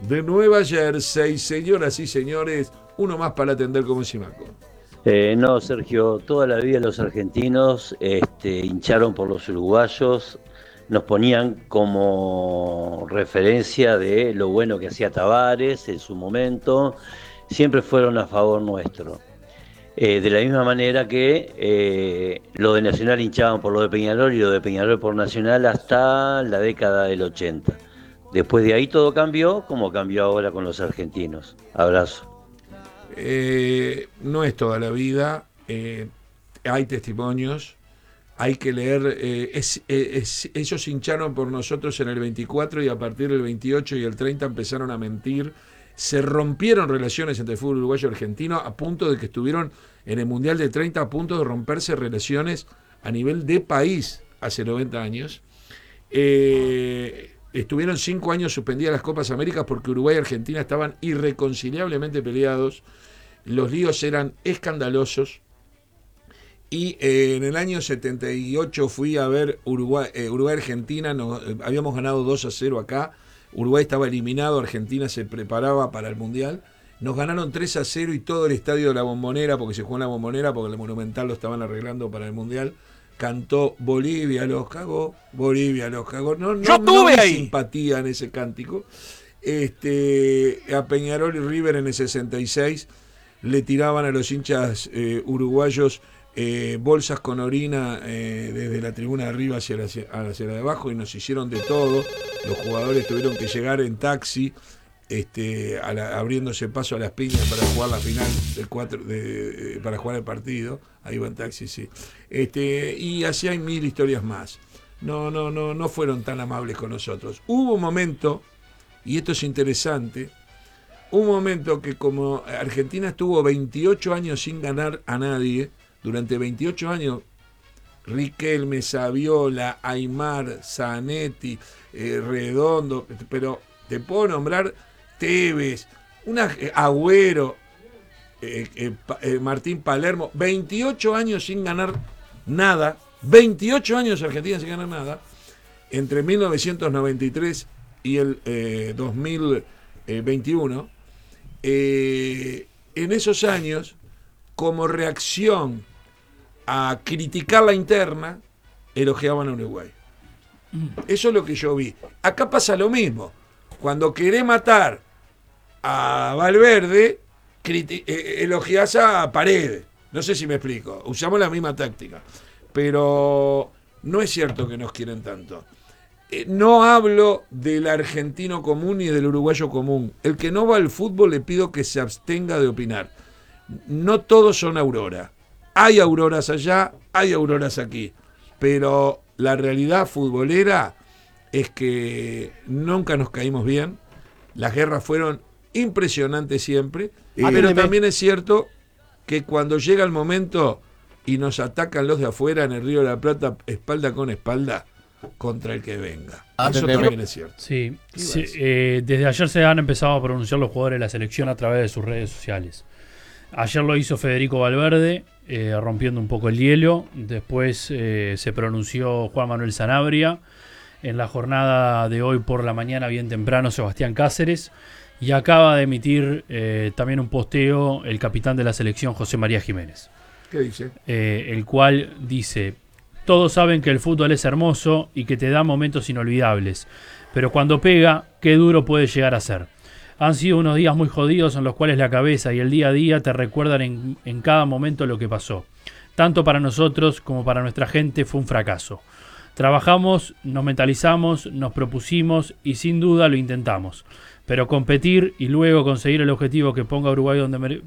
de Nueva Jersey. Señoras y señores, uno más para atender como Simaco. No, Sergio, toda la vida los argentinos hincharon por los uruguayos, nos ponían como referencia de lo bueno que hacía Tavares en su momento, siempre fueron a favor nuestro. De la misma manera que los de Nacional hinchaban por lo de Peñarol y lo de Peñarol por Nacional hasta la década del 80. Después de ahí todo cambió, como cambió ahora con los argentinos. Abrazo. No es toda la vida, hay testimonios, hay que leer, ellos hincharon por nosotros en el 24 y a partir del 28 y el 30 empezaron a mentir, se rompieron relaciones entre el fútbol uruguayo y argentino a punto de que estuvieron en el Mundial de 30 a punto de romperse relaciones a nivel de país hace 90 años. Estuvieron 5 años suspendidas las Copas Américas porque Uruguay y Argentina estaban irreconciliablemente peleados. Los líos eran escandalosos. Y en el año 78 fui a ver Uruguay-Argentina. Habíamos ganado 2-0 acá. Uruguay estaba eliminado, Argentina se preparaba para el Mundial. Nos ganaron 3-0 y todo el estadio de la Bombonera, porque se jugó en la Bombonera, porque el Monumental lo estaban arreglando para el Mundial, cantó Bolivia los cagó, Bolivia los cagó. No hay ahí simpatía en ese cántico. A Peñarol y River en el 66 le tiraban a los hinchas uruguayos bolsas con orina desde la tribuna de arriba hacia la de abajo y nos hicieron de todo. Los jugadores tuvieron que llegar en taxi abriéndose paso a las piñas para jugar la final para jugar el partido. Ahí va en taxi, sí. Y así hay 1000 historias más. No fueron tan amables con nosotros. Hubo un momento, y esto es interesante, un momento que como Argentina estuvo 28 años sin ganar a nadie, durante 28 años, Riquelme, Saviola, Aymar, Zanetti, Redondo, pero te puedo nombrar Tevez, Agüero, Martín Palermo, 28 años sin ganar nada, 28 años Argentina sin ganar nada, entre 1993 y el 2021, en esos años, como reacción a criticar la interna, elogiaban a Uruguay. Eso es lo que yo vi. Acá pasa lo mismo. Cuando querés matar a Valverde, elogiás a Paredes. No sé si me explico. Usamos la misma táctica. Pero no es cierto que nos quieren tanto. No hablo del argentino común ni del uruguayo común. El que no va al fútbol le pido que se abstenga de opinar. No todos son Aurora. Hay auroras allá, hay auroras aquí. Pero la realidad futbolera es que nunca nos caímos bien. Las guerras fueron impresionantes siempre. Pero también es cierto que cuando llega el momento y nos atacan los de afuera en el Río de la Plata, espalda con espalda, contra el que venga. Eso también es cierto. Sí, desde ayer se han empezado a pronunciar los jugadores de la selección a través de sus redes sociales. Ayer lo hizo Federico Valverde, rompiendo un poco el hielo. Después se pronunció Juan Manuel Sanabria. En la jornada de hoy por la mañana, bien temprano, Sebastián Cáceres. Y acaba de emitir también un posteo el capitán de la selección, José María Jiménez. ¿Qué dice? El cual dice: todos saben que el fútbol es hermoso y que te da momentos inolvidables. Pero cuando pega, qué duro puede llegar a ser. Han sido unos días muy jodidos en los cuales la cabeza y el día a día te recuerdan en cada momento lo que pasó. Tanto para nosotros como para nuestra gente fue un fracaso. Trabajamos, nos mentalizamos, nos propusimos y sin duda lo intentamos. Pero competir y luego conseguir el objetivo que ponga Uruguay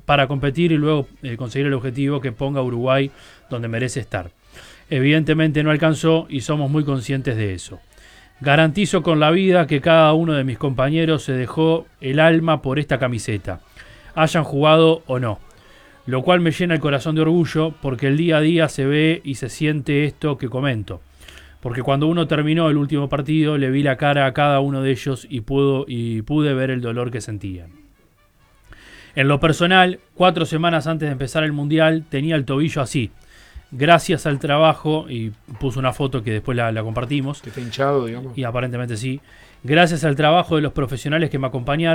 conseguir el objetivo que ponga Uruguay donde merece estar. Evidentemente no alcanzó y somos muy conscientes de eso. Garantizo con la vida que cada uno de mis compañeros se dejó el alma por esta camiseta, hayan jugado o no, lo cual me llena el corazón de orgullo porque el día a día se ve y se siente esto que comento, porque cuando uno terminó el último partido le vi la cara a cada uno de ellos y pude ver el dolor que sentían. En lo personal, 4 semanas antes de empezar el Mundial tenía el tobillo así. Gracias al trabajo, y puso una foto que después la compartimos. Que está hinchado, digamos. Y aparentemente sí. Gracias al trabajo de los profesionales que me acompañaron.